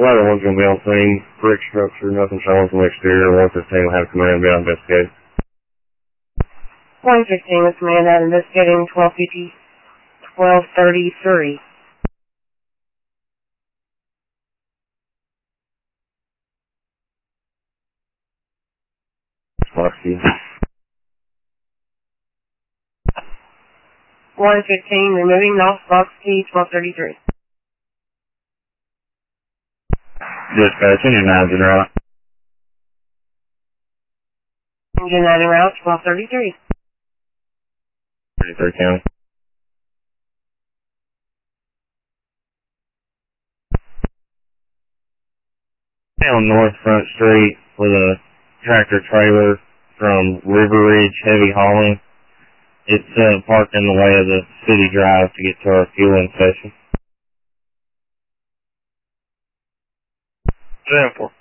Ladder 1's going to be on scene. Brick structure, nothing showing from the exterior. 115 will have command be on investigate. 115 with command out investigating 1250, 1233. Foxy. 115 removing Knox Box T 1233. Dispatch, engine 9's en route. Engine 9 en route 1233. 33 County. On North Front Street with a tractor trailer from River Ridge Heavy Hauling. It's parked in the way of the city drive to get to our fueling station. 10-4.